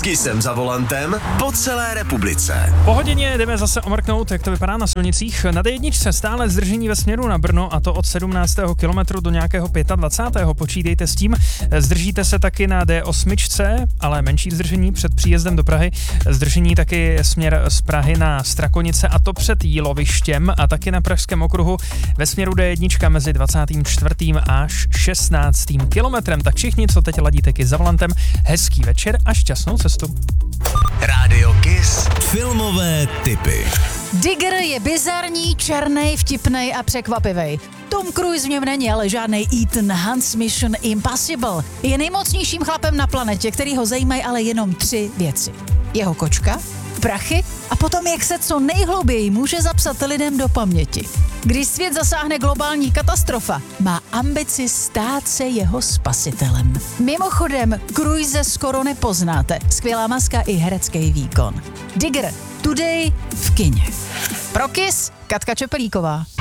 Kisem za volantem po celé republice. Po hodině jdeme zase omrknout, jak to vypadá na silnicích. Na D1 stále zdržení ve směru na Brno, a to od 17. kilometru do nějakého 25. Počítejte s tím. Zdržíte se taky na D8, ale menší zdržení před příjezdem do Prahy. Zdržení taky směr z Prahy na Strakonice, a to před Jílovištěm, a taky na Pražském okruhu ve směru D1 mezi 24. až 16. kilometrem. Tak všichni, co teď ladíte Kiss za volantem, hezký večer a šťastnou cestu. Rádio Kiss. Filmové tipy. Digger je bizarní, černej, vtipnej a překvapivej. Tom Cruise v něm není ale žádnej Ethan Hunt z Mission Impossible. Je nejmocnějším chlapem na planetě, který ho zajímají ale jenom 3 věci. Jeho kočka, prachy a potom, jak se co nejhlouběji může zapsat lidem do paměti. Když svět zasáhne globální katastrofa, má ambici stát se jeho spasitelem. Mimochodem, Cruise skoro nepoznáte. Skvělá maska i herecký výkon. Digger, today v kině. Pro Kiss, Katka Čepelíková.